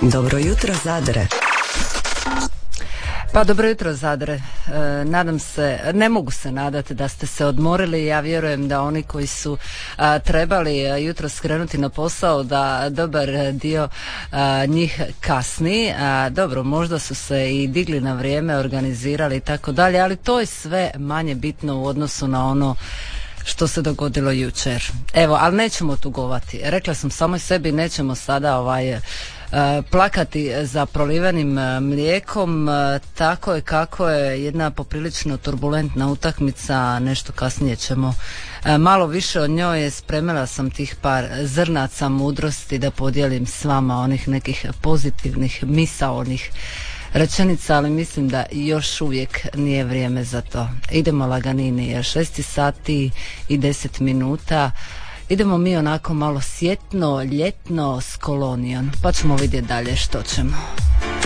Dobro jutro, Zadre. Pa dobro jutro, Zadre. Nadam se, ne mogu se nadati da ste se odmorili. Ja vjerujem da oni koji su trebali jutro skrenuti na posao, da dobar dio njih kasni. Dobro, možda su se i digli na vrijeme, organizirali i tako dalje, ali to je sve manje bitno u odnosu na ono što se dogodilo jučer. Evo, ali nećemo tugovati. Rekla sam samoj sebi, nećemo sada plakati za prolivenim mlijekom. Tako je kako je, jedna poprilično turbulentna utakmica, nešto kasnije ćemo malo više o njoj. Spremila sam tih par zrnaca mudrosti da podijelim s vama, onih nekih pozitivnih misaonih rečenica, ali mislim da još uvijek nije vrijeme za to. Idemo laganini, 6 sati i 10 minuta. Idemo mi onako malo sjetno, ljetno s kolonijom, pa ćemo vidjeti dalje što ćemo.